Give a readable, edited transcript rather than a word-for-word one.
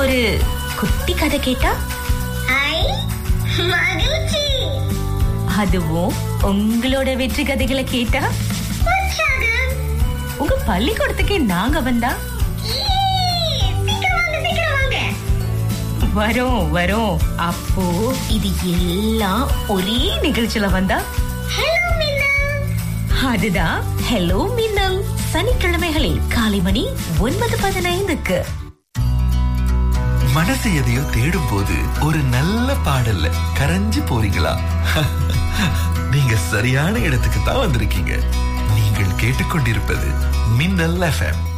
ஒரு குட்டி கதை கேட்டா ஐ மகிழ்ச்சி. அதுவும் உங்களோட வெற்றி கதைகளை கேட்டா உற்சாகம். உங்க பள்ளிக்கூடத்துக்கே நாங்க வந்தா சீக்கிரம் வாங்க, சீக்கிரம் வாங்க. வரோம் வரோம். அப்போ இது எல்லாம் ஒரே நிகழ்ச்சியில வந்தா ஹலோ மீனா. அதுதான் ஹலோ மின்னல். சனிக்கிழமைகளில் காலை மணி 9:15. மனசு எதையோ தேடும் போது ஒரு நல்ல பாடல்ல கரைஞ்சு போறீங்களா? நீங்க சரியான இடத்துக்கு தான் வந்திருக்கீங்க. நீங்கள் கேட்டுக்கொண்டிருப்பது மின்னல் FM.